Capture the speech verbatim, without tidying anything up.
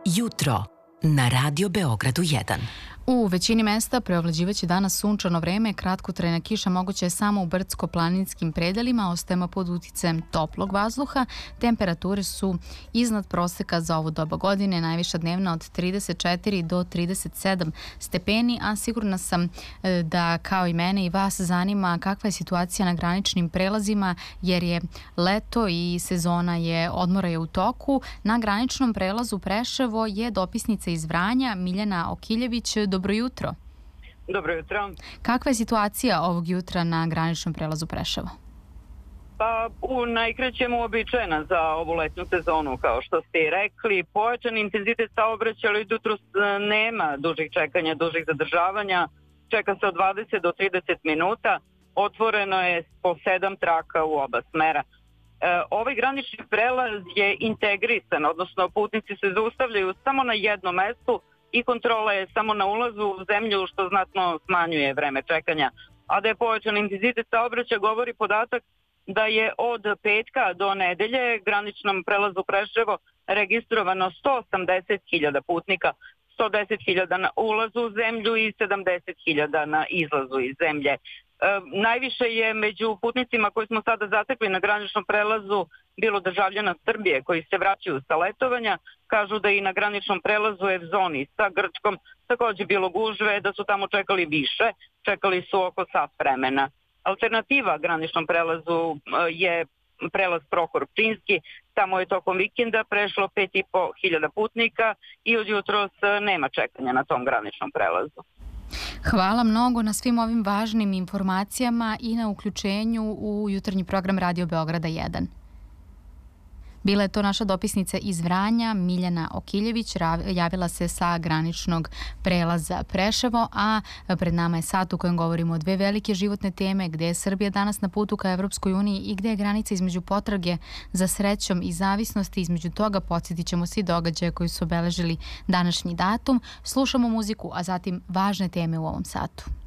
Jutro na Radio Beogradu jedan. U većini mesta preovlađivaće danas sunčano vreme, kratkotrajna kiša moguća je samo u brdsko-planinskim predelima, ostajemo pod uticajem toplog vazduha. Temperature su iznad proseka za ovu doba godine, najviša dnevna od trideset četiri do trideset sedam stepeni, a sigurna sam da kao i mene i vas zanima kakva je situacija na graničnim prelazima, jer je leto i sezona je odmora je u toku. Na graničnom prelazu Preševo je dopisnica iz Vranja, Miljana Okiljević. Dobro jutro. Dobro jutro. Kakva je situacija ovog jutra na graničnom prelazu Preševo? Pa u najkraćem uobičajena za ovu letnju sezonu, kao što ste i rekli. Pojačan intenzitet saobraćaja, ali jutros nema dužih čekanja, dužih zadržavanja. Čeka se od dvadeset do trideset minuta. Otvoreno je po sedam traka u oba smera. E, ovaj granični prelaz je integrisan, odnosno putnici se zaustavljaju samo na jednom mestu i kontrola je samo na ulazu u zemlju, što znatno smanjuje vreme čekanja. A da je povećan intenzitet saobraćaja govori podatak da je od petka do nedelje graničnom prelazu Preševo registrovano sto osamdeset hiljada putnika, sto deset hiljada na ulazu u zemlju i sedamdeset hiljada na izlazu iz zemlje. E, najviše je među putnicima koji smo sada zatekli na graničnom prelazu bilo državljana Srbije koji se vraćaju sa letovanja. Kažu da i na graničnom prelazu je zoni sa Grčkom također bilo gužve, da su tamo čekali više, čekali su oko sat vremena. Alternativa graničnom prelazu je prelaz Prohor Pčinjski, tamo je tokom vikenda prešlo pet i po hiljada putnika i od jutros nema čekanja na tom graničnom prelazu. Hvala mnogo na svim ovim važnim informacijama i na uključenju u jutarnji program Radio Beograda jedan. Bila je to naša dopisnica iz Vranja, Miljana Okiljević, javila se sa graničnog prelaza Preševo, a pred nama je sat u kojem govorimo o dve velike životne teme, gde je Srbija danas na putu ka Evropskoj uniji i gde je granica između potrage za srećom i zavisnosti. Između toga podsjetit ćemo svi događaje koji su obeležili današnji datum, slušamo muziku, a zatim važne teme u ovom satu.